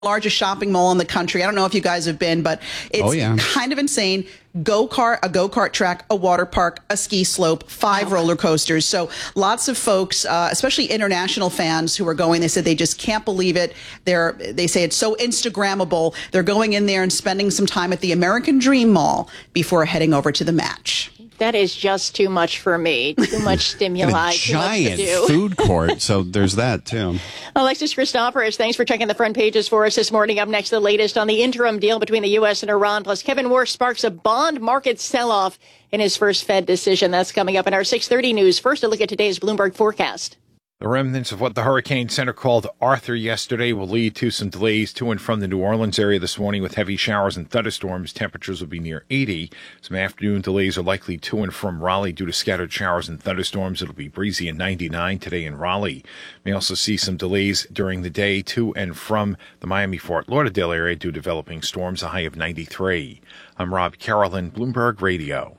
largest shopping mall in the country. I don't know if you guys have been, but it's kind of insane. A go-kart track, a water park, a ski slope, 5 roller coasters. So lots of folks, especially international fans who are going, they said they just can't believe it. They say it's so Instagrammable. They're going in there and spending some time at the American Dream Mall before heading over to the match. That is just too much for me. Too much stimuli. Giant food court. So there's that, too. Alexis Christoforous, thanks for checking the front pages for us this morning. Up next, the latest on the interim deal between the U.S. and Iran. Plus, Kevin Warsh sparks a bond market sell-off in his first Fed decision. That's coming up in our 6:30 news. First, a look at today's Bloomberg forecast. The remnants of what the Hurricane Center called Arthur yesterday will lead to some delays to and from the New Orleans area this morning with heavy showers and thunderstorms. Temperatures will be near 80. Some afternoon delays are likely to and from Raleigh due to scattered showers and thunderstorms. It'll be breezy and 99 today in Raleigh. May also see some delays during the day to and from the Miami-Fort Lauderdale area due to developing storms, a high of 93. I'm Rob Carolyn, Bloomberg Radio.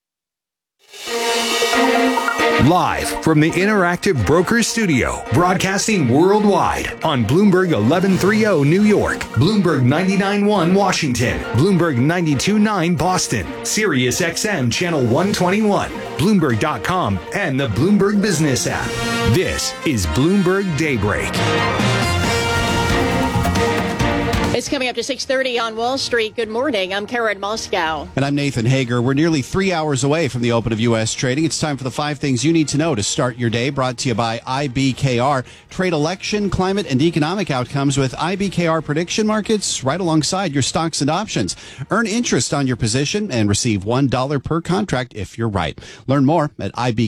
Live from the Interactive Brokers Studio, broadcasting worldwide on Bloomberg 1130 New York, Bloomberg 99.1 Washington, Bloomberg 92.9 Boston, Sirius XM Channel 121, Bloomberg.com, and the Bloomberg Business app. This is Bloomberg Daybreak. It's coming up to 6:30 on Wall Street. Good morning. I'm Karen Moscow. And I'm Nathan Hager. We're nearly 3 hours away from the open of U.S. trading. It's time for the 5 things you need to know to start your day. Brought to you by IBKR. Trade election, climate, and economic outcomes with IBKR prediction markets right alongside your stocks and options. Earn interest on your position and receive $1 per contract if you're right. Learn more at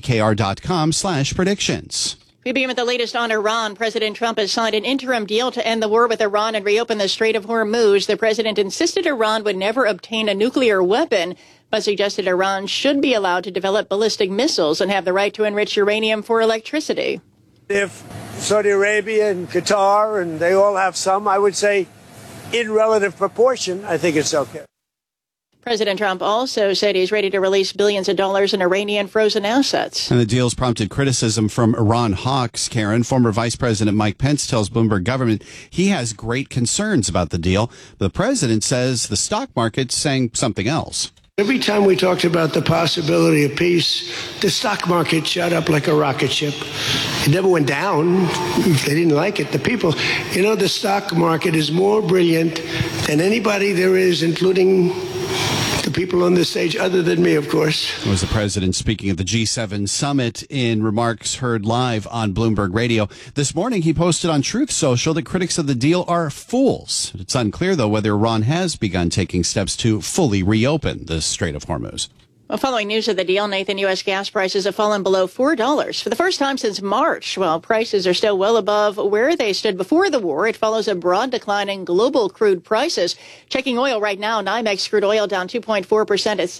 ibkr.com/predictions. We begin with the latest on Iran. President Trump has signed an interim deal to end the war with Iran and reopen the Strait of Hormuz. The president insisted Iran would never obtain a nuclear weapon, but suggested Iran should be allowed to develop ballistic missiles and have the right to enrich uranium for electricity. If Saudi Arabia and Qatar, and they all have some, I would say in relative proportion, I think it's okay. President Trump also said he's ready to release billions of dollars in Iranian frozen assets. And the deal's prompted criticism from Iran hawks. Karen, former Vice President Mike Pence tells Bloomberg Government he has great concerns about the deal. The president says the stock market's saying something else. Every time we talked about the possibility of peace, the stock market shot up like a rocket ship. It never went down. They didn't like it. The people, the stock market is more brilliant than anybody there is, including the people on this stage, other than me, of course. It was the president speaking at the G7 summit in remarks heard live on Bloomberg Radio. This morning, he posted on Truth Social that critics of the deal are fools. It's unclear, though, whether Iran has begun taking steps to fully reopen the Strait of Hormuz. Well, following news of the deal, Nathan, U.S. gas prices have fallen below $4 for the first time since March. While prices are still well above where they stood before the war, it follows a broad decline in global crude prices. Checking oil right now, NYMEX crude oil down 2.4% at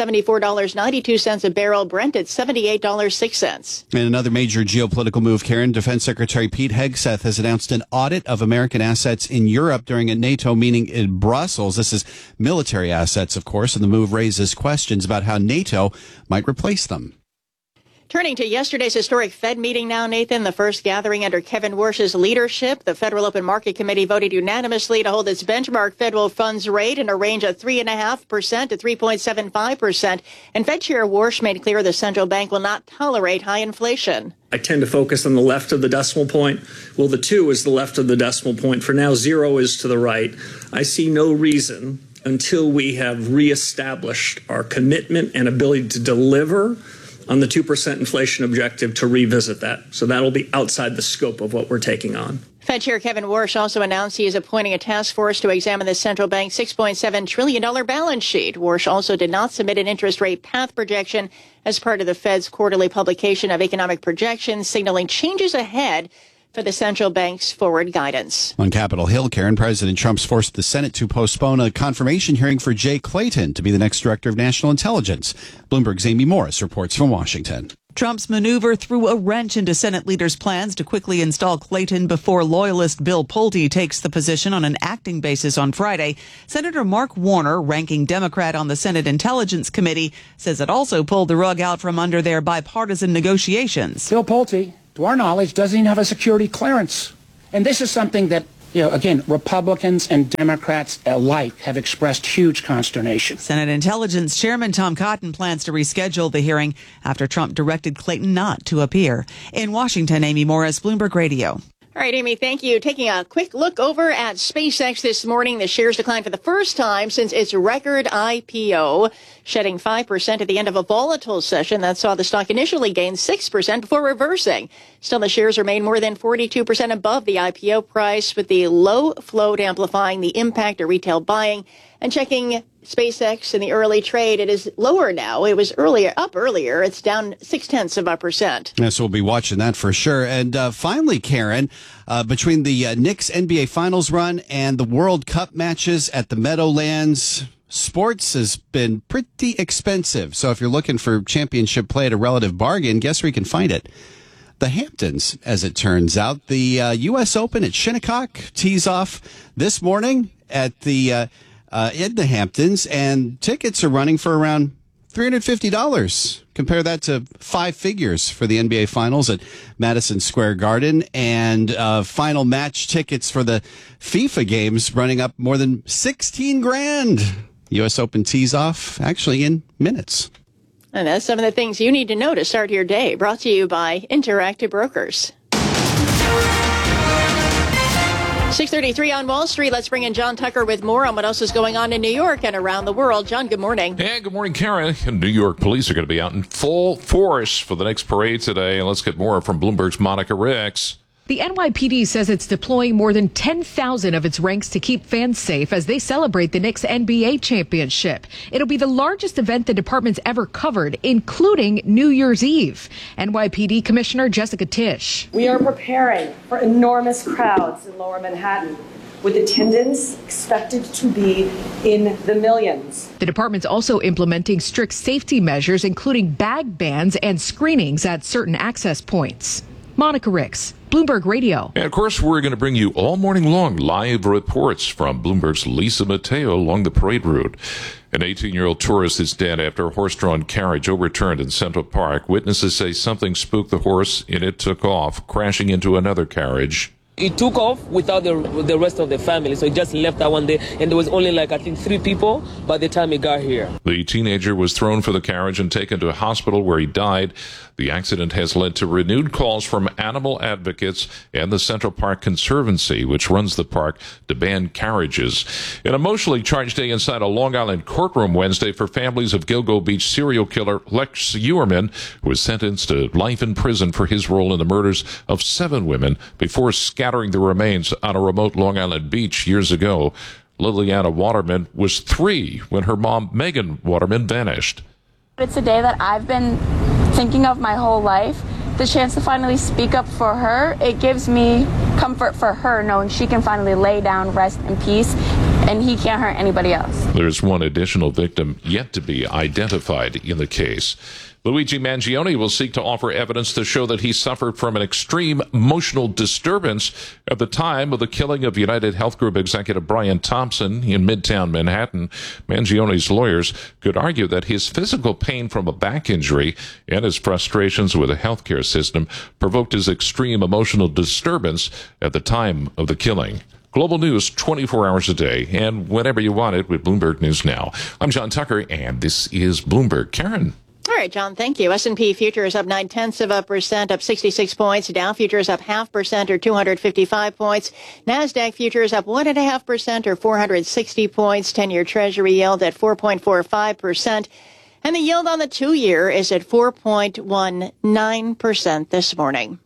$74.92 a barrel, Brent at $78.06. And another major geopolitical move, Karen, Defense Secretary Pete Hegseth has announced an audit of American assets in Europe during a NATO meeting in Brussels. This is military assets, of course, and the move raises questions about how NATO might replace them. Turning to yesterday's historic Fed meeting now, Nathan, the first gathering under Kevin Warsh's leadership. The Federal Open Market Committee voted unanimously to hold its benchmark federal funds rate in a range of 3.5% to 3.75%. And Fed Chair Warsh made clear the central bank will not tolerate high inflation. I tend to focus on the left of the decimal point. Well, the 2 is the left of the decimal point. For now, 0 is to the right. I see no reason until we have reestablished our commitment and ability to deliver on the 2% inflation objective to revisit that. So that'll be outside the scope of what we're taking on. Fed Chair Kevin Warsh also announced he is appointing a task force to examine the central bank's $6.7 trillion balance sheet. Warsh also did not submit an interest rate path projection as part of the Fed's quarterly publication of economic projections, signaling changes ahead for the central bank's forward guidance. On Capitol Hill, Karen, President Trump's forced the Senate to postpone a confirmation hearing for Jay Clayton to be the next director of national intelligence. Bloomberg's Amy Morris reports from Washington. Trump's maneuver threw a wrench into Senate leaders' plans to quickly install Clayton before loyalist Bill Pulte takes the position on an acting basis on Friday. Senator Mark Warner, ranking Democrat on the Senate Intelligence Committee, says it also pulled the rug out from under their bipartisan negotiations. Bill Pulte, to our knowledge, doesn't even have a security clearance. And this is something that again, Republicans and Democrats alike have expressed huge consternation. Senate Intelligence Chairman Tom Cotton plans to reschedule the hearing after Trump directed Clayton not to appear. In Washington, Amy Morris, Bloomberg Radio. All right, Amy, thank you. Taking a quick look over at SpaceX this morning, the shares declined for the first time since its record IPO, shedding 5% at the end of a volatile session that saw the stock initially gain 6% before reversing. Still, the shares remain more than 42% above the IPO price, with the low float amplifying the impact of retail buying. And checking SpaceX in the early trade, it is lower now. It was up earlier. It's down 0.6%. Yes, we'll be watching that for sure. And finally, Karen, between the Knicks NBA Finals run and the World Cup matches at the Meadowlands, sports has been pretty expensive. So if you're looking for championship play at a relative bargain, guess where you can find it? The Hamptons, as it turns out. The U.S. Open at Shinnecock tees off this morning at the in the Hamptons, and tickets are running for around $350. Compare that to 5 figures for the NBA Finals at Madison Square Garden, and final match tickets for the FIFA games running up more than $16,000. U.S. Open tees off actually in minutes. And that's some of the things you need to know to start your day. Brought to you by Interactive Brokers. 6:33 on Wall Street. Let's bring in John Tucker with more on what else is going on in New York and around the world. John, good morning. Yeah, good morning, Karen. New York police are going to be out in full force for the next parade today. And let's get more from Bloomberg's Monica Ricks. The NYPD says it's deploying more than 10,000 of its ranks to keep fans safe as they celebrate the Knicks NBA championship. It'll be the largest event the department's ever covered, including New Year's Eve. NYPD Commissioner Jessica Tisch. We are preparing for enormous crowds in Lower Manhattan, with attendance expected to be in the millions. The department's also implementing strict safety measures, including bag bans and screenings at certain access points. Monica Ricks, Bloomberg Radio. And of course, we're going to bring you all morning long live reports from Bloomberg's Lisa Mateo along the parade route. An 18-year-old tourist is dead after a horse-drawn carriage overturned in Central Park. Witnesses say something spooked the horse and it took off, crashing into another carriage. It took off without the rest of the family, so it just left that one day, and there was only I think 3 people by the time it got here. The teenager was thrown from the carriage and taken to a hospital where he died. The accident has led to renewed calls from animal advocates and the Central Park Conservancy, which runs the park, to ban carriages. An emotionally charged day inside a Long Island courtroom Wednesday for families of Gilgo Beach serial killer Lex Uerman, who was sentenced to life in prison for his role in the murders of 7 women before scattering the remains on a remote Long Island beach years ago. Liliana Waterman was 3 when her mom, Megan Waterman, vanished. It's a day that I've been thinking of my whole life. The chance to finally speak up for her, it gives me comfort for her knowing she can finally lay down, rest in peace, and he can't hurt anybody else. There's one additional victim yet to be identified in the case. Luigi Mangione will seek to offer evidence to show that he suffered from an extreme emotional disturbance at the time of the killing of United Health Group executive Brian Thompson in Midtown Manhattan. Mangione's lawyers could argue that his physical pain from a back injury and his frustrations with the healthcare system provoked his extreme emotional disturbance at the time of the killing. Global news 24 hours a day and whenever you want it with Bloomberg News Now. I'm John Tucker, and this is Bloomberg. Karen. All right, John, thank you. S&P futures up 0.9%, up 66 points. Dow futures up 0.5% or 255 points. NASDAQ futures up 1.5% or 460 points. 10-year Treasury yield at 4.45%. And the yield on the 2-year is at 4.19% this morning.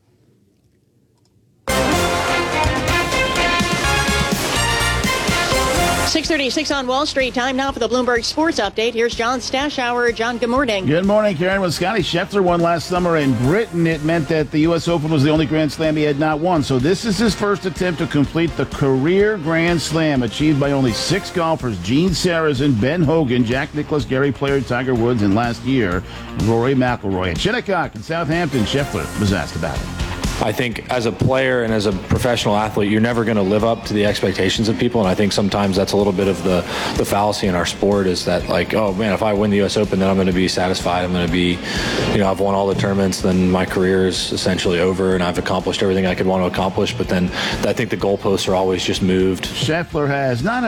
.36 on Wall Street. Time now for the Bloomberg Sports Update. Here's John Stashower. John, good morning. Good morning, Karen. When Scotty Scheffler won last summer in Britain, it meant that the U.S. Open was the only Grand Slam he had not won. So this is his first attempt to complete the career Grand Slam, achieved by only 6 golfers: Gene Sarazen, Ben Hogan, Jack Nicklaus, Gary Player, Tiger Woods, and last year, Rory McIlroy. At Shinnecock in Southampton, Scheffler was asked about it. I think as a player and as a professional athlete, you're never going to live up to the expectations of people. And I think sometimes that's a little bit of the fallacy in our sport, is that like, oh man, if I win the U.S. Open, then I'm going to be satisfied. I'm going to be, I've won all the tournaments, then my career is essentially over and I've accomplished everything I could want to accomplish. But then I think the goalposts are always just moved. Scheffler has not